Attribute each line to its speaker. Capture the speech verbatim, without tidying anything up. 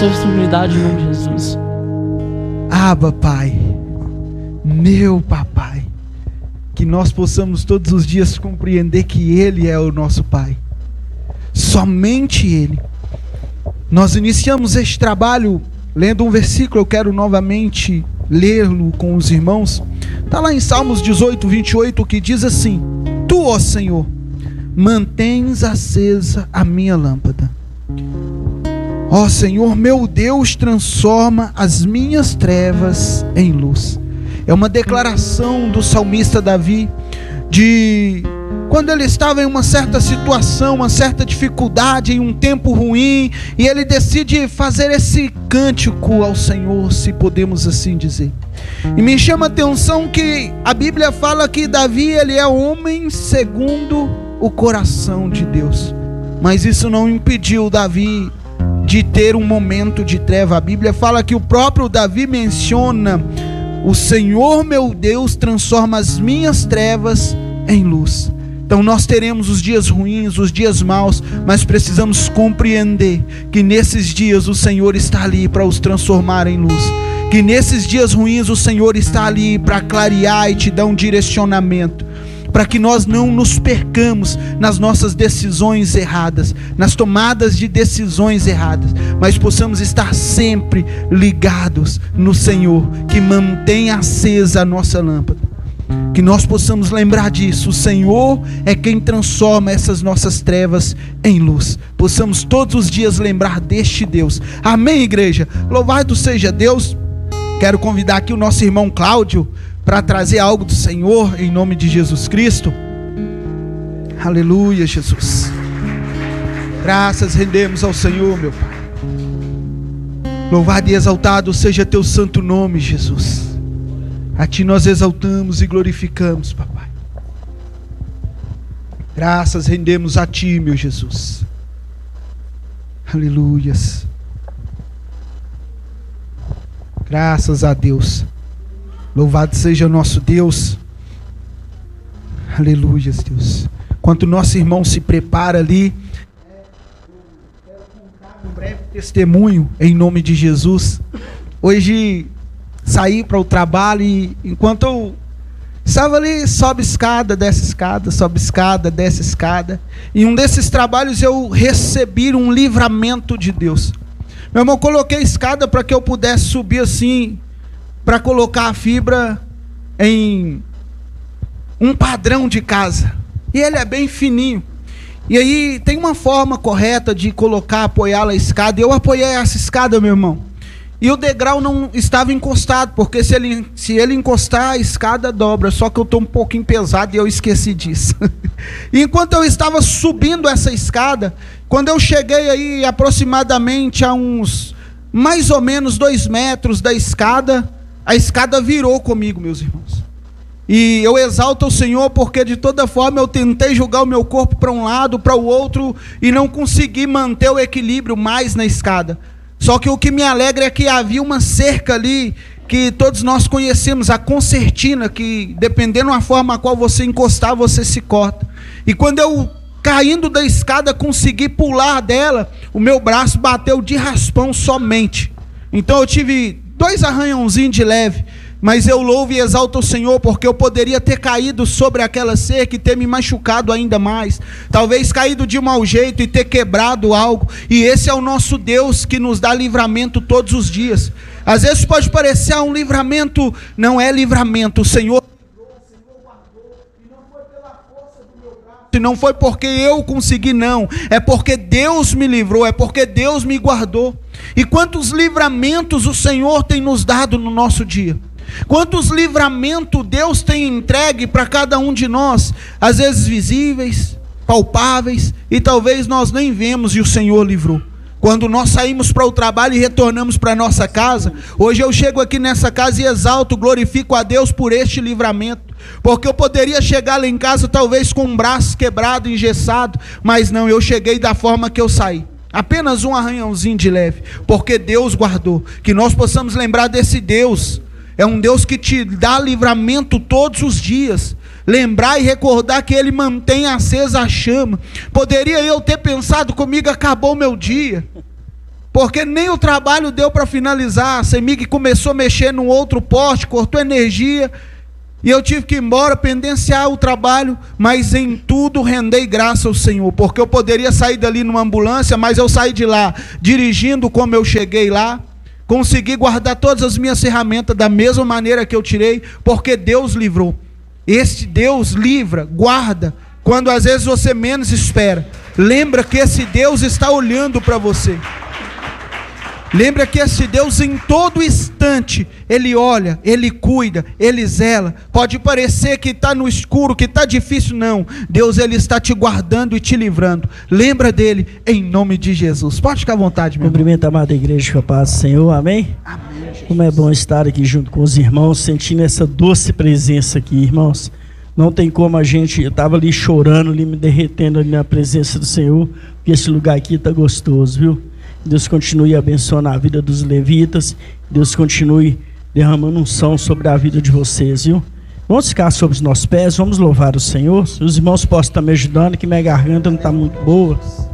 Speaker 1: essa responsabilidade em nome de Jesus.
Speaker 2: Abba, Pai, meu papai, que nós possamos todos os dias compreender que Ele é o nosso Pai, somente Ele. Nós iniciamos este trabalho lendo um versículo, eu quero novamente lê-lo com os irmãos. Está lá em Salmos dezoito, vinte e oito, que diz assim: Tu, ó Senhor, mantens acesa a minha lâmpada. Ó Senhor, meu Deus, transforma as minhas trevas em luz. É uma declaração do salmista Davi, de quando ele estava em uma certa situação, uma certa dificuldade, em um tempo ruim, e ele decide fazer esse cântico ao Senhor, se podemos assim dizer. E me chama a atenção que a Bíblia fala que Davi, ele é homem segundo o coração de Deus, mas isso não impediu Davi de ter um momento de treva. A Bíblia fala que o próprio Davi menciona: o Senhor meu Deus transforma as minhas trevas em luz. Então nós teremos os dias ruins, os dias maus, mas precisamos compreender que nesses dias o Senhor está ali para os transformar em luz, que nesses dias ruins o Senhor está ali para clarear e te dar um direcionamento, para que nós não nos percamos nas nossas decisões erradas, nas tomadas de decisões erradas, mas possamos estar sempre ligados no Senhor, que mantém acesa a nossa lâmpada. Que nós possamos lembrar disso: o Senhor é quem transforma essas nossas trevas em luz. Possamos todos os dias lembrar deste Deus. Amém, igreja? Louvado seja Deus. Quero convidar aqui o nosso irmão Cláudio para trazer algo do Senhor, em nome de Jesus Cristo. Aleluia, Jesus. Graças rendemos ao Senhor, meu Pai. Louvado e exaltado seja teu santo nome, Jesus. A ti nós exaltamos e glorificamos, papai. Graças rendemos a ti, meu Jesus. Aleluias. Graças a Deus. Louvado seja o nosso Deus. Aleluias, Deus. Enquanto o nosso irmão se prepara ali, eu quero contar um breve testemunho em nome de Jesus. Hoje saí para o trabalho e enquanto eu estava ali, sobe escada, desce escada, sobe escada, desce escada. Em um desses trabalhos eu recebi um livramento de Deus. Meu irmão, coloquei a escada para que eu pudesse subir assim, para colocar a fibra em um padrão de casa. E ele é bem fininho. E aí tem uma forma correta de colocar, apoiar a escada. E eu apoiei essa escada, meu irmão. E o degrau não estava encostado, porque se ele, se ele encostar, a escada dobra. Só que eu estou um pouquinho pesado e eu esqueci disso. E enquanto eu estava subindo essa escada, quando eu cheguei aí aproximadamente a uns, mais ou menos dois metros da escada, a escada virou comigo, meus irmãos. E eu exalto o Senhor, porque de toda forma eu tentei jogar o meu corpo para um lado, para o outro, e não consegui manter o equilíbrio mais na escada. Só que o que me alegra é que havia uma cerca ali, que todos nós conhecemos, a concertina, que dependendo da forma a qual você encostar, você se corta. E quando eu, caindo da escada, consegui pular dela, o meu braço bateu de raspão somente. Então eu tive dois arranhãozinhos de leve, mas eu louvo e exalto o Senhor, porque eu poderia ter caído sobre aquela cerca e ter me machucado ainda mais, talvez caído de mau jeito e ter quebrado algo. E esse é o nosso Deus, que nos dá livramento todos os dias. Às vezes pode parecer um livramento, não é livramento. O Senhor e não foi porque eu consegui, não, é porque Deus me livrou, é porque Deus me guardou. E quantos livramentos o Senhor tem nos dado no nosso dia, quantos livramentos Deus tem entregue para cada um de nós, às vezes visíveis, palpáveis, e talvez nós nem vemos, e o Senhor livrou. Quando nós saímos para o trabalho e retornamos para a nossa casa, hoje eu chego aqui nessa casa e exalto, glorifico a Deus por este livramento, porque eu poderia chegar lá em casa talvez com um braço quebrado, engessado, mas não, eu cheguei da forma que eu saí, apenas um arranhãozinho de leve, porque Deus guardou. Que nós possamos lembrar desse Deus, é um Deus que te dá livramento todos os dias. Lembrar e recordar que Ele mantém acesa a chama. Poderia eu ter pensado comigo, acabou o meu dia, porque nem o trabalho deu para finalizar. A CEMIG começou a mexer num outro poste, cortou energia, e eu tive que ir embora, pendenciar o trabalho, mas em tudo rendei graça ao Senhor, porque eu poderia sair dali numa ambulância, mas eu saí de lá dirigindo como eu cheguei lá, consegui guardar todas as minhas ferramentas da mesma maneira que eu tirei, porque Deus livrou. Este Deus livra, guarda, quando às vezes você menos espera. Lembra que esse Deus está olhando para você. Lembra que esse Deus em todo instante, Ele olha, Ele cuida, Ele zela. Pode parecer que está no escuro, que está difícil, não. Deus, Ele está te guardando e te livrando. Lembra dEle, em nome de Jesus. Pode ficar à vontade, meu irmão.
Speaker 3: Cumprimento a amada igreja com a paz do Senhor, amém?
Speaker 2: Amém, Jesus.
Speaker 3: Como é bom estar aqui junto com os irmãos, sentindo essa doce presença aqui, irmãos. Não tem como a gente, eu estava ali chorando, ali me derretendo ali na presença do Senhor, porque esse lugar aqui está gostoso, viu? Deus continue abençoando a vida dos levitas. Deus continue derramando unção sobre a vida de vocês, viu? Vamos ficar sobre os nossos pés, vamos louvar o Senhor. Os irmãos possam estar me ajudando, que minha garganta não está muito boa.